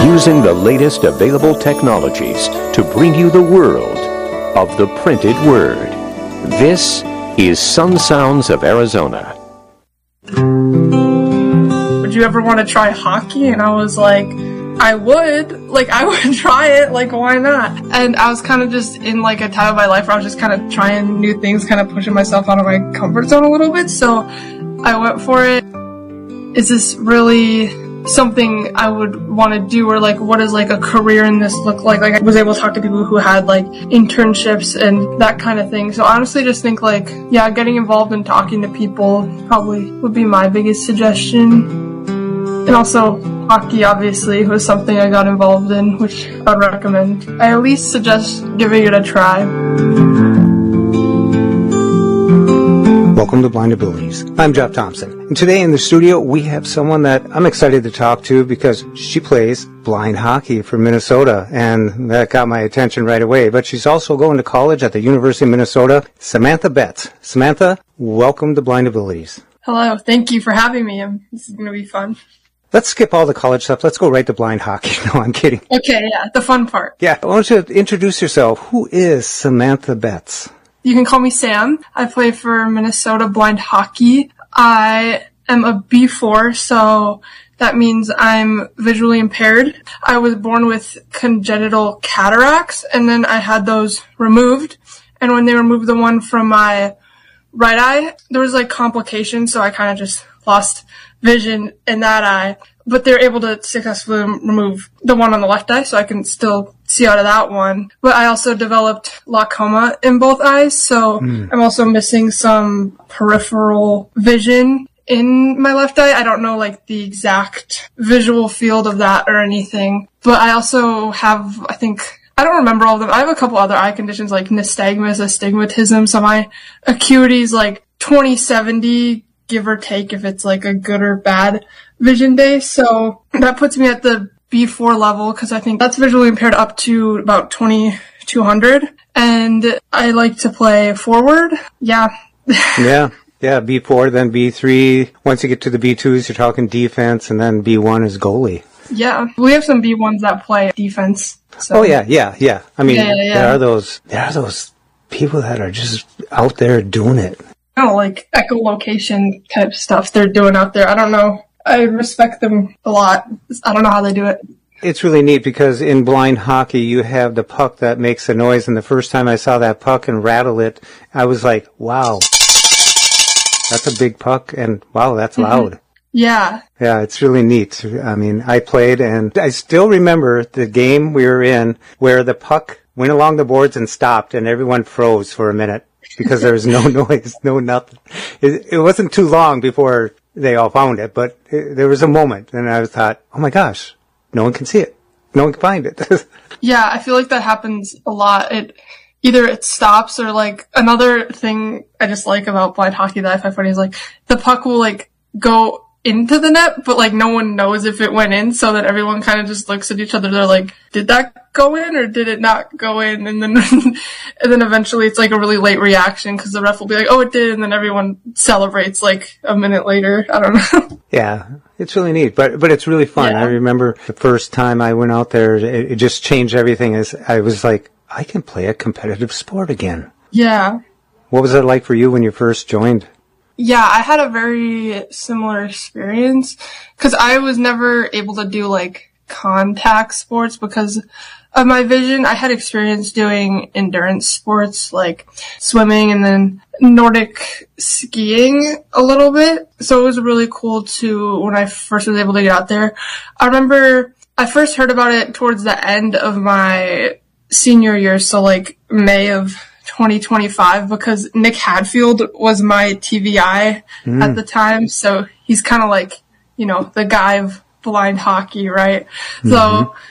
using the latest available technologies to bring you the world of the printed word. This is Sun Sounds of Arizona. Would you ever want to try hockey? And I was like, I would try it, why not? And I was kind of just in a time of my life where I was just kind of trying new things, kind of pushing myself out of my comfort zone a little bit, so I went for it. Is this really something I would want to do, or what does a career in this look like? I was able to talk to people who had internships and that kind of thing. So honestly just think getting involved in talking to people probably would be my biggest suggestion. And also hockey obviously was something I got involved in, which I'd recommend. I at least suggest giving it a try. Welcome to Blind Abilities. I'm Jeff Thompson. And today in the studio, we have someone that I'm excited to talk to because she plays blind hockey for Minnesota, and that got my attention right away. But she's also going to college at the University of Minnesota, Samantha Betts. Samantha, welcome to Blind Abilities. Hello. Thank you for having me. This is going to be fun. Let's skip all the college stuff. Let's go right to blind hockey. No, I'm kidding. Okay, yeah, the fun part. Yeah, I want you to introduce yourself. Who is Samantha Betts? You can call me Sam. I play for Minnesota Blind Hockey. I am a B4, so that means I'm visually impaired. I was born with congenital cataracts, and then I had those removed. And when they removed the one from my right eye, there was complications, so I kind of just lost vision in that eye. But they're able to successfully remove the one on the left eye, so I can still see out of that one. But I also developed glaucoma in both eyes, so I'm also missing some peripheral vision in my left eye. I don't know the exact visual field of that or anything. But I also have, I don't remember all of them. I have a couple other eye conditions like nystagmus, astigmatism, so my acuity's 20/70, give or take if it's a good or bad vision day. So that puts me at the B4 level because I think that's visually impaired up to about 2200. And I like to play forward. Yeah. Yeah, B4, then B3. Once you get to the B2s, you're talking defense, and then B1 is goalie. Yeah. We have some B1s that play defense. So. Oh, yeah. I mean, yeah. there are those people that are just out there doing it. Echolocation type stuff they're doing out there. I don't know. I respect them a lot. I don't know how they do it. It's really neat because in blind hockey, you have the puck that makes a noise. And the first time I saw that puck and rattle it, I was like, wow, that's a big puck. And wow, that's loud. Yeah. Yeah, it's really neat. I mean, I played and I still remember the game we were in where the puck went along the boards and stopped and everyone froze for a minute. Because there was no noise, no nothing. It wasn't too long before they all found it, but there was a moment, and I thought, oh my gosh, no one can see it. No one can find it. Yeah, I feel like that happens a lot. Either it stops or another thing I just like about blind hockey that I find funny is the puck will go into the net, but no one knows if it went in, so that everyone kind of just looks at each other. They're like, did that go in or did it not go in? And then and then eventually it's a really late reaction because the ref will be like, oh, it did, and then everyone celebrates a minute later. I don't know. Yeah, it's really neat, but it's really fun. Yeah. I remember the first time I went out there, it just changed everything. As I was like, I can play a competitive sport again. Yeah. What was it like for you when you first joined? Yeah, I had a very similar experience because I was never able to do contact sports because of my vision. I had experience doing endurance sports like swimming and then Nordic skiing a little bit. So it was really cool when I first was able to get out there. I remember I first heard about it towards the end of my senior year, so May of 2025, because Nick Hadfield was my TVI at the time, so he's kind of the guy of blind hockey, right? So